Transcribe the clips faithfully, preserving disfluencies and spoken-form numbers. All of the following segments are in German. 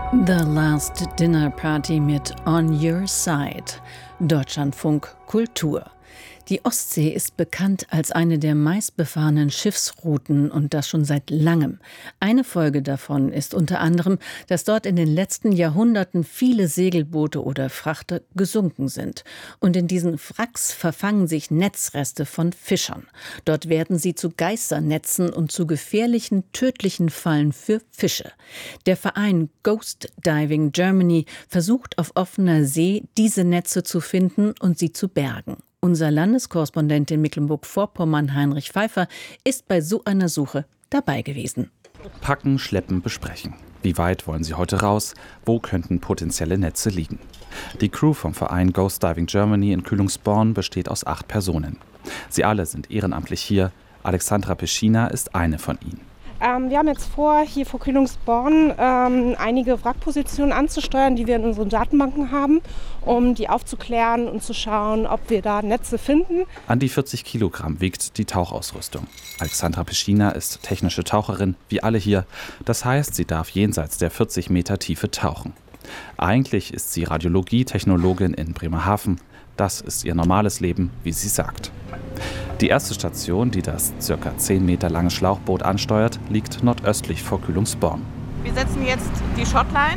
The Last Dinner Party mit On Your Side. Deutschlandfunk Kultur. Die Ostsee ist bekannt als eine der meistbefahrenen Schiffsrouten und das schon seit langem. Eine Folge davon ist unter anderem, dass dort in den letzten Jahrhunderten viele Segelboote oder Frachter gesunken sind. Und in diesen Wracks verfangen sich Netzreste von Fischern. Dort werden sie zu Geisternetzen und zu gefährlichen, tödlichen Fallen für Fische. Der Verein Ghost Diving Germany versucht auf offener See, diese Netze zu finden und sie zu bergen. Unser Landeskorrespondent in Mecklenburg-Vorpommern, Heinrich Pfeiffer, ist bei so einer Suche dabei gewesen. Packen, schleppen, besprechen. Wie weit wollen Sie heute raus? Wo könnten potenzielle Netze liegen? Die Crew vom Verein Ghost Diving Germany in Kühlungsborn besteht aus acht Personen. Sie alle sind ehrenamtlich hier. Alexandra Peschina ist eine von ihnen. Ähm, wir haben jetzt vor, hier vor Kühlungsborn ähm, einige Wrackpositionen anzusteuern, die wir in unseren Datenbanken haben, um die aufzuklären und zu schauen, ob wir da Netze finden. An die vierzig Kilogramm wiegt die Tauchausrüstung. Alexandra Peschina ist technische Taucherin, wie alle hier. Das heißt, sie darf jenseits der vierzig Meter Tiefe tauchen. Eigentlich ist sie Radiologie-Technologin in Bremerhaven. Das ist ihr normales Leben, wie sie sagt. Die erste Station, die das ca. zehn Meter lange Schlauchboot ansteuert, liegt nordöstlich vor Kühlungsborn. Wir setzen jetzt die Shotline.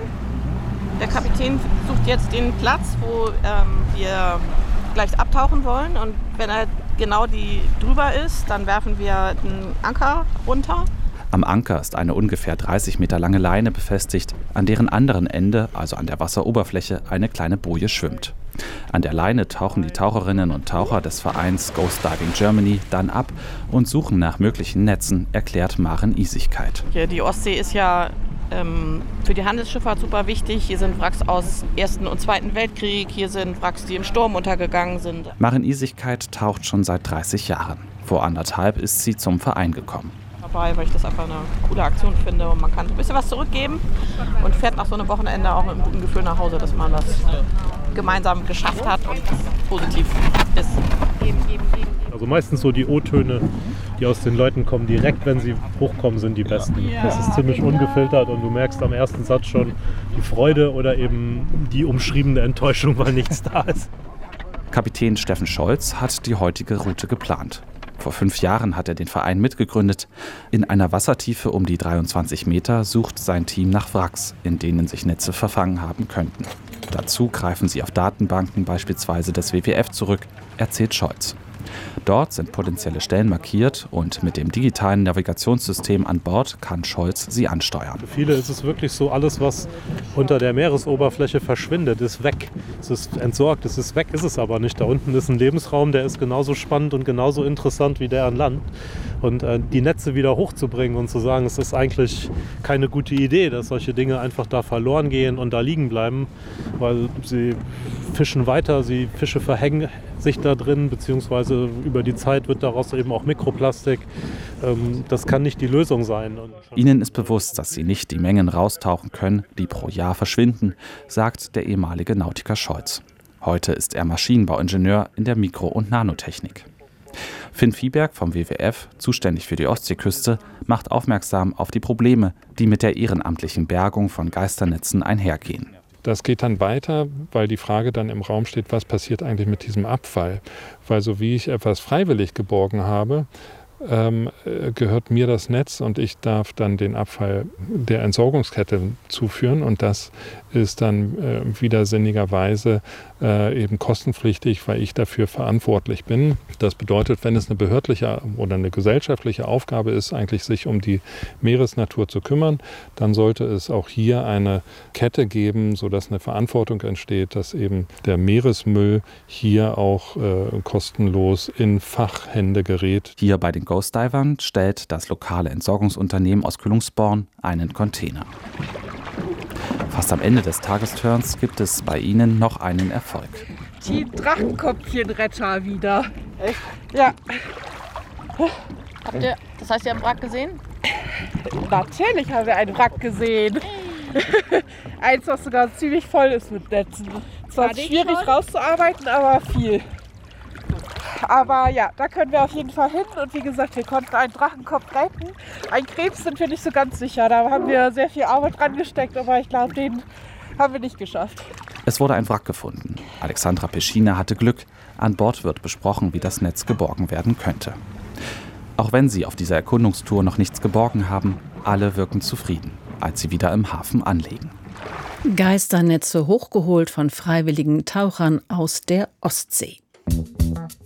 Der Kapitän sucht jetzt den Platz, wo ähm, wir gleich abtauchen wollen. Und wenn er genau die drüber ist, dann werfen wir den Anker runter. Am Anker ist eine ungefähr dreißig Meter lange Leine befestigt, an deren anderen Ende, also an der Wasseroberfläche, eine kleine Boje schwimmt. An der Leine tauchen die Taucherinnen und Taucher des Vereins Ghost Diving Germany dann ab und suchen nach möglichen Netzen, erklärt Maren Isigkeit. Hier, die Ostsee ist ja ähm, für die Handelsschifffahrt super wichtig. Hier sind Wracks aus Ersten und Zweiten Weltkrieg, hier sind Wracks, die im Sturm untergegangen sind. Maren Isigkeit taucht schon seit dreißig Jahren. Vor anderthalb ist sie zum Verein gekommen. Dabei, weil ich das einfach eine coole Aktion finde und man kann ein bisschen was zurückgeben und fährt nach so einem Wochenende auch mit einem guten Gefühl nach Hause, dass man das gemeinsam geschafft hat und positiv ist. Also meistens so die O-Töne, die aus den Leuten kommen, direkt wenn sie hochkommen, sind die besten. Das ist ziemlich ungefiltert und du merkst am ersten Satz schon die Freude oder eben die umschriebene Enttäuschung, weil nichts da ist. Kapitän Steffen Scholz hat die heutige Route geplant. Vor fünf Jahren hat er den Verein mitgegründet. In einer Wassertiefe um die dreiundzwanzig Meter sucht sein Team nach Wracks, in denen sich Netze verfangen haben könnten. Dazu greifen sie auf Datenbanken, beispielsweise des W W F, zurück, erzählt Scholz. Dort sind potenzielle Stellen markiert und mit dem digitalen Navigationssystem an Bord kann Scholz sie ansteuern. Für viele ist es wirklich so, alles was unter der Meeresoberfläche verschwindet, ist weg. Es ist entsorgt, es ist weg, ist es aber nicht. Da unten ist ein Lebensraum, der ist genauso spannend und genauso interessant wie der an Land. Und äh, die Netze wieder hochzubringen und zu sagen, es ist eigentlich keine gute Idee, dass solche Dinge einfach da verloren gehen und da liegen bleiben, weil sie fischen weiter, sie Fische verhängen sich da drin, beziehungsweise über die Zeit wird daraus eben auch Mikroplastik. Ähm, das kann nicht die Lösung sein. Ihnen ist bewusst, dass sie nicht die Mengen raustauchen können, die pro Jahr verschwinden, sagt der ehemalige Nautiker Scholz. Heute ist er Maschinenbauingenieur in der Mikro- und Nanotechnik. Finn Viehberg vom W W F, zuständig für die Ostseeküste, macht aufmerksam auf die Probleme, die mit der ehrenamtlichen Bergung von Geisternetzen einhergehen. Das geht dann weiter, weil die Frage dann im Raum steht, was passiert eigentlich mit diesem Abfall? Weil so wie ich etwas freiwillig geborgen habe, ähm, gehört mir das Netz und ich darf dann den Abfall der Entsorgungskette zuführen und das ist dann äh, widersinnigerweise äh, eben kostenpflichtig, weil ich dafür verantwortlich bin. Das bedeutet, wenn es eine behördliche oder eine gesellschaftliche Aufgabe ist, eigentlich sich um die Meeresnatur zu kümmern, dann sollte es auch hier eine Kette geben, sodass eine Verantwortung entsteht, dass eben der Meeresmüll hier auch äh, kostenlos in Fachhände gerät. Hier bei den Ghost Divern stellt das lokale Entsorgungsunternehmen aus Kühlungsborn einen Container. Fast am Ende des Tagesturns gibt es bei ihnen noch einen Erfolg. Die Drachenkopfchenretter wieder. Echt? Ja. Habt ihr, das heißt, ihr habt einen Wrack gesehen? Natürlich haben wir einen Wrack gesehen. Eins, was sogar ziemlich voll ist mit Netzen. Zwar schwierig rauszuarbeiten, aber viel. Aber ja, da können wir auf jeden Fall hin. Und wie gesagt, wir konnten einen Drachenkopf retten. Ein Krebs sind wir nicht so ganz sicher. Da haben wir sehr viel Arbeit dran gesteckt, aber ich glaube, den haben wir nicht geschafft. Es wurde ein Wrack gefunden. Alexandra Peschina hatte Glück. An Bord wird besprochen, wie das Netz geborgen werden könnte. Auch wenn sie auf dieser Erkundungstour noch nichts geborgen haben, alle wirken zufrieden, als sie wieder im Hafen anlegen. Geisternetze hochgeholt von freiwilligen Tauchern aus der Ostsee.